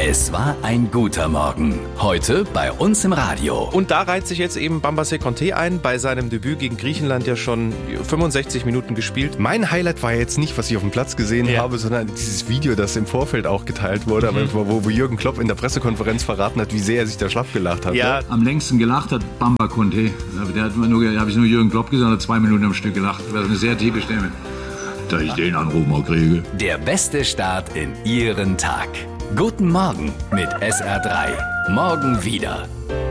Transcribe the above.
Es war ein guter Morgen. Heute bei uns im Radio. Und da reiht sich jetzt eben Bambace Conté ein, bei seinem Debüt gegen Griechenland ja schon 65 Minuten gespielt. Mein Highlight war jetzt nicht, was ich auf dem Platz gesehen habe, sondern dieses Video, das im Vorfeld auch geteilt wurde, aber wo Jürgen Klopp in der Pressekonferenz verraten hat, wie sehr er sich da schlapp gelacht hat. Ja. Am längsten gelacht hat Bamba Conté. Der hat habe ich nur Jürgen Klopp gesagt, hat 2 Minuten am Stück gelacht. Das war eine sehr tiefe Stimme. Da ich den Anruf mal kriege. Der beste Start in Ihren Tag. Guten Morgen mit SR3. Morgen wieder.